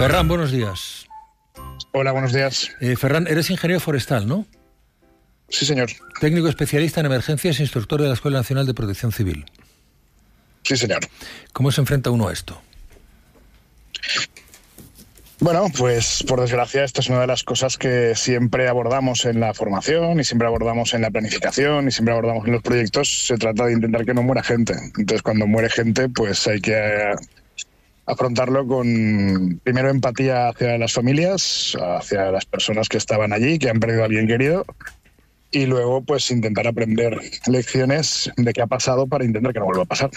Ferran, buenos días. Hola, buenos días. Ferran, eres ingeniero forestal, ¿no? Sí, señor. Técnico especialista en emergencias e instructor de la Escuela Nacional de Protección Civil. Sí, señor. ¿Cómo se enfrenta uno a esto? Bueno, pues por desgracia esta es una de las cosas que siempre abordamos en la formación y siempre abordamos en la planificación y siempre abordamos en los proyectos. Se trata de intentar que no muera gente. Entonces, cuando muere gente, pues hay que afrontarlo con, primero, empatía hacia las familias, hacia las personas que estaban allí, que han perdido a alguien querido, y luego pues intentar aprender lecciones de qué ha pasado para intentar que no vuelva a pasar.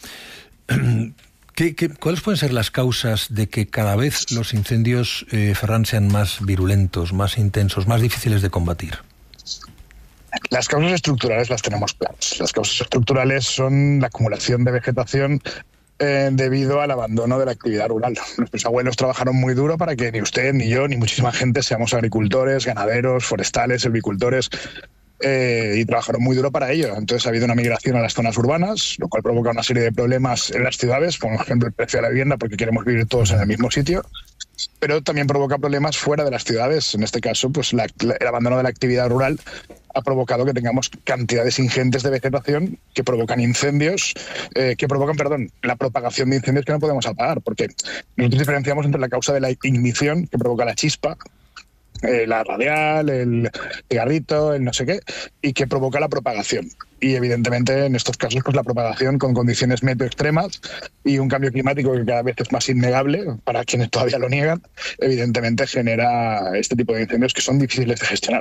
¿Cuáles pueden ser las causas de que cada vez los incendios, Ferran, sean más virulentos, más intensos, más difíciles de combatir? Las causas estructurales las tenemos claras. Las causas estructurales son la acumulación de vegetación debido al abandono de la actividad rural. Nuestros abuelos trabajaron muy duro para que ni usted, ni yo, ni muchísima gente seamos agricultores, ganaderos, forestales, silvicultores, y trabajaron muy duro para ello. Entonces ha habido una migración a las zonas urbanas, lo cual provoca una serie de problemas en las ciudades, como por ejemplo el precio de la vivienda, porque queremos vivir todos en el mismo sitio, pero también provoca problemas fuera de las ciudades. En este caso, pues el abandono de la actividad rural ha provocado que tengamos cantidades ingentes de vegetación que provocan incendios, la propagación de incendios que no podemos apagar, porque nosotros diferenciamos entre la causa de la ignición, que provoca la chispa, la radial, el cigarrito, el no sé qué, y que provoca la propagación. Y evidentemente en estos casos pues la propagación con condiciones meteo extremas y un cambio climático que cada vez es más innegable para quienes todavía lo niegan, evidentemente genera este tipo de incendios que son difíciles de gestionar.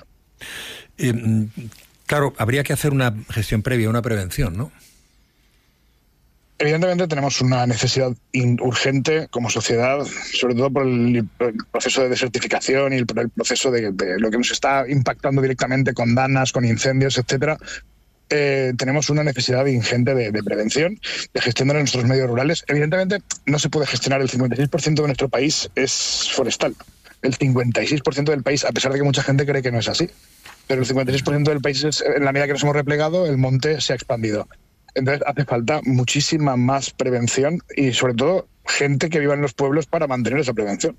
Claro, habría que hacer una gestión previa, una prevención, ¿no? Evidentemente tenemos una necesidad urgente como sociedad, sobre todo por el proceso de desertificación y por el proceso de lo que nos está impactando directamente con danas, con incendios, etcétera. Tenemos una necesidad ingente de prevención, de gestión de nuestros medios rurales. Evidentemente no se puede gestionar. El 56% de nuestro país es forestal. El 56% del país, a pesar de que mucha gente cree que no es así, pero el 56% del país, en la medida que nos hemos replegado, el monte se ha expandido. Entonces hace falta muchísima más prevención y sobre todo gente que viva en los pueblos para mantener esa prevención.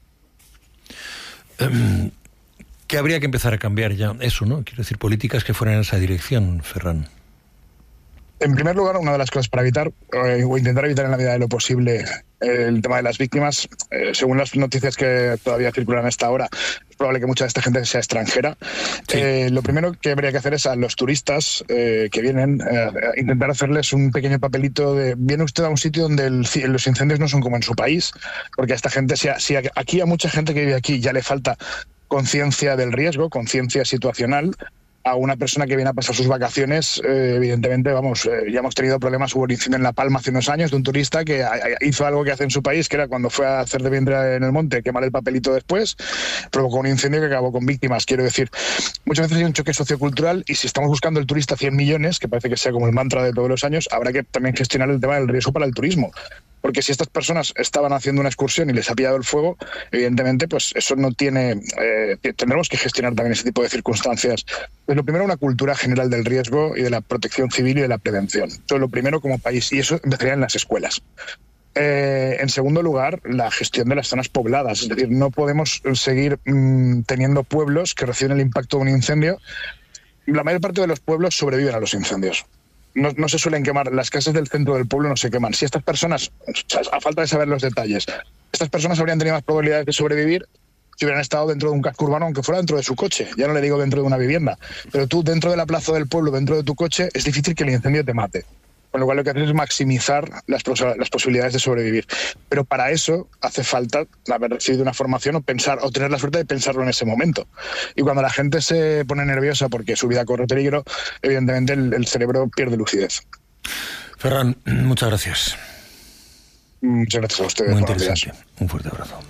¿Qué habría que empezar a cambiar ya? Eso, ¿no? Quiero decir, políticas que fueran en esa dirección, Ferran. En primer lugar, una de las cosas para evitar o intentar evitar en la medida de lo posible el tema de las víctimas, según las noticias que todavía circulan a esta hora, es probable que mucha de esta gente sea extranjera. Sí. Lo primero que habría que hacer es a los turistas que vienen, intentar hacerles un pequeño papelito de viene usted a un sitio donde los incendios no son como en su país, porque a esta gente, si aquí a mucha gente que vive aquí ya le falta conciencia del riesgo, conciencia situacional. A una persona que viene a pasar sus vacaciones, evidentemente, ya hemos tenido problemas. Hubo un incendio en La Palma hace unos años de un turista que hizo algo que hace en su país, que era cuando fue a hacer de vientre en el monte, quemar el papelito después, provocó un incendio que acabó con víctimas. Quiero decir, muchas veces hay un choque sociocultural y si estamos buscando el turista 100 millones, que parece que sea como el mantra de todos los años, habrá que también gestionar el tema del riesgo para el turismo. Porque si estas personas estaban haciendo una excursión y les ha pillado el fuego, evidentemente, pues eso no tiene... tendremos que gestionar también ese tipo de circunstancias. Pues lo primero, una cultura general del riesgo y de la protección civil y de la prevención. Eso es lo primero como país, y eso empezaría en las escuelas. En segundo lugar, la gestión de las zonas pobladas. Es decir, no podemos seguir teniendo pueblos que reciben el impacto de un incendio. La mayor parte de los pueblos sobreviven a los incendios. No se suelen quemar, las casas del centro del pueblo no se queman. Si estas personas, a falta de saber los detalles, estas personas habrían tenido más probabilidades de sobrevivir si hubieran estado dentro de un casco urbano, aunque fuera dentro de su coche. Ya no le digo dentro de una vivienda, pero tú dentro de la plaza del pueblo, dentro de tu coche, es difícil que el incendio te mate. Con lo cual lo que haces es maximizar las posibilidades de sobrevivir. Pero para eso hace falta haber recibido una formación o tener la suerte de pensarlo en ese momento. Y cuando la gente se pone nerviosa porque su vida corre peligro, evidentemente el cerebro pierde lucidez. Ferran, muchas gracias. Muchas gracias a ustedes. Muy interesante. Un fuerte abrazo.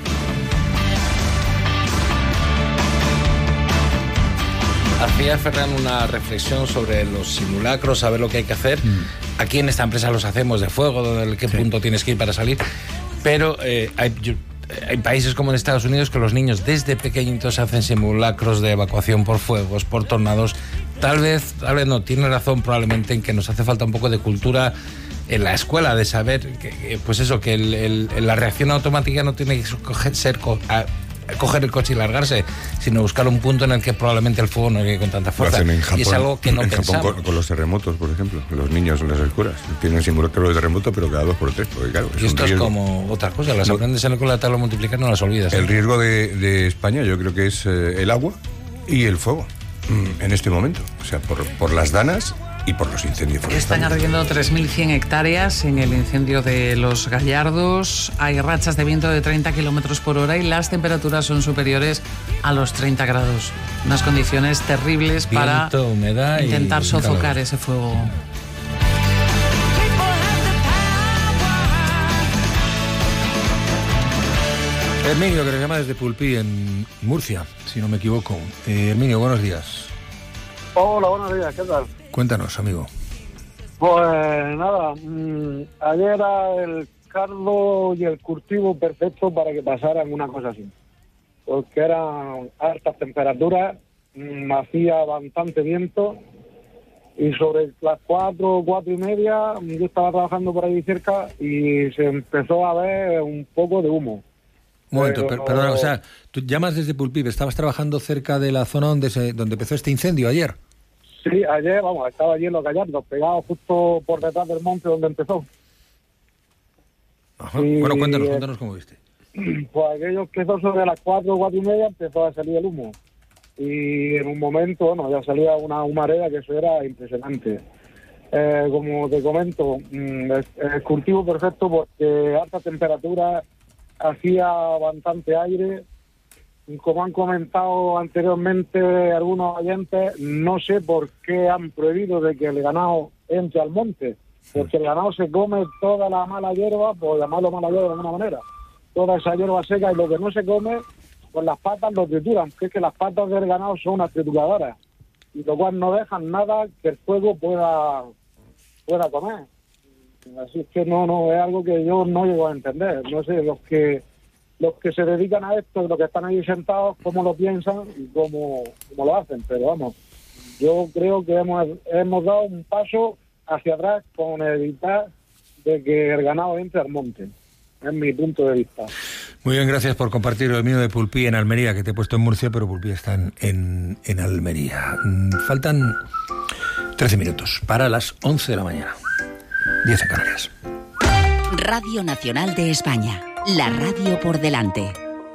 Hacía Ferran una reflexión sobre los simulacros, saber lo que hay que hacer. Aquí en esta empresa los hacemos de fuego, de qué punto tienes que ir para salir. Pero hay países como en Estados Unidos que los niños desde pequeñitos hacen simulacros de evacuación por fuegos, por tornados. Tal vez no, tiene razón probablemente en que nos hace falta un poco de cultura en la escuela, de saber que pues eso, que la reacción automática no tiene que ser coger el coche y largarse, sino buscar un punto en el que probablemente el fuego no llegue con tanta fuerza. En Japón, y es algo que no en pensamos. Japón con los terremotos, por ejemplo, los niños en las escuelas tienen simulacro de terremoto, pero cada 2 por 3, porque claro, y esto es como otra cosa, las aprendes en la tabla multiplicar, no las olvidas. El riesgo de España yo creo que es el agua y el fuego en este momento, o sea, por las danas y por los incendios forestales. Están ardiendo 3.100 hectáreas en el incendio de Los Gallardos. Hay rachas de viento de 30 kilómetros por hora y las temperaturas son superiores a los 30 grados. Unas condiciones terribles para humedad intentar sofocar calor. ese fuego. Herminio, que nos llama desde Pulpí, en Murcia, si no me equivoco. Herminio, buenos días. Hola, buenos días, ¿qué tal? Cuéntanos, amigo. Pues nada, ayer era el caldo y el cultivo perfecto para que pasaran una cosa así. Porque eran altas temperaturas, hacía bastante viento y sobre las 4:30 yo estaba trabajando por ahí cerca y se empezó a ver un poco de humo. Un momento, perdona, o sea, tú llamas desde Pulpí, ¿estabas trabajando cerca de la zona donde empezó este incendio ayer? Sí, ayer, estaba allí en Los Gallardos, pegado justo por detrás del monte donde empezó. Ajá. Bueno, cuéntanos cómo viste. Pues aquello que empezó sobre las 4:30 empezó a salir el humo. Y en un momento, ya salía una humareda que eso era impresionante. Como te comento, el cultivo perfecto porque alta temperatura, hacía bastante aire. Como han comentado anteriormente algunos oyentes, no sé por qué han prohibido de que el ganado entre al monte, porque el ganado se come toda la mala hierba, por llamarlo mala hierba de alguna manera, toda esa hierba seca, y lo que no se come, con las patas lo trituran, que es que las patas del ganado son unas trituradoras, y lo cual no dejan nada que el fuego pueda comer. Así es que no es algo que yo no llego a entender. No sé, los que se dedican a esto, los que están ahí sentados, cómo lo piensan y cómo lo hacen. Pero vamos, yo creo que hemos dado un paso hacia atrás con evitar de que el ganado entre al monte. Es mi punto de vista. Muy bien, gracias por compartir el mío de Pulpí en Almería, que te he puesto en Murcia, pero Pulpí está en Almería. Faltan 13 minutos para las 11 de la mañana. 10 en Canarias. Radio Nacional de España. La radio por delante.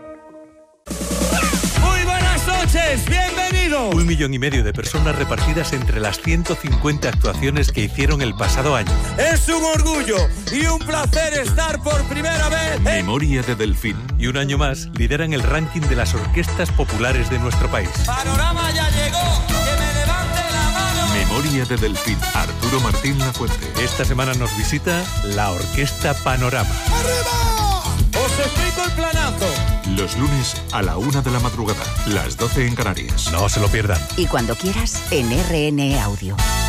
Muy buenas noches, bienvenidos. 1,5 millones de personas repartidas entre las 150 actuaciones que hicieron el pasado año. Es un orgullo y un placer estar por primera vez en Memoria de Delfín. Y un año más lideran el ranking de las orquestas populares de nuestro país. Panorama ya llegó, que me levante la mano. Memoria de Delfín, Arturo Martín Lafuente. Esta semana nos visita la Orquesta Panorama. ¡Arriba! Os explico el planazo. Los lunes a la 1 de la madrugada, las 12 en Canarias. No se lo pierdan. Y cuando quieras, en RN Audio.